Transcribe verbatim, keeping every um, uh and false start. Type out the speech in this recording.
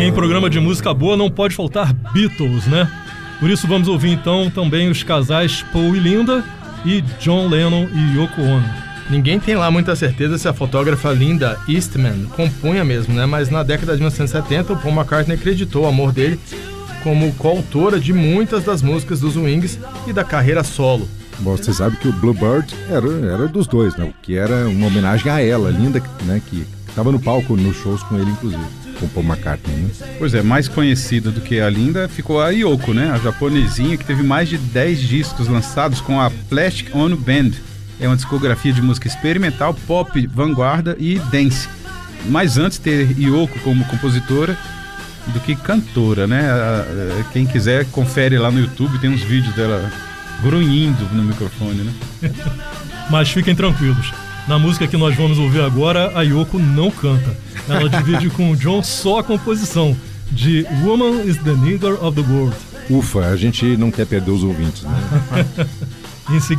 em programa de música boa não pode faltar Beatles, né? Por isso vamos ouvir então também os casais Paul e Linda e John Lennon e Yoko Ono. Ninguém tem lá muita certeza se a fotógrafa Linda Eastman compunha mesmo, né? Mas na década de mil novecentos e setenta, o Paul McCartney acreditou o amor dele como coautora de muitas das músicas dos Wings e da carreira solo. Bom, você sabe que o Bluebird era, era dos dois, né? O que era uma homenagem a ela, Linda, né? Que estava no palco nos shows com ele, inclusive, com o Paul McCartney, né? Pois é, mais conhecida do que a Linda ficou a Yoko, né? A japonesinha que teve mais de dez discos lançados com a Plastic Ono Band. É uma discografia de música experimental, pop, vanguarda e dance. Mas antes ter Yoko como compositora do que cantora, né? Quem quiser, confere lá no YouTube, tem uns vídeos dela grunhindo no microfone, né? Mas fiquem tranquilos, na música que nós vamos ouvir agora, a Yoko não canta. Ela divide com o John só a composição de Woman is the Nigger of the World. Ufa, a gente não quer perder os ouvintes, né? Em seguida,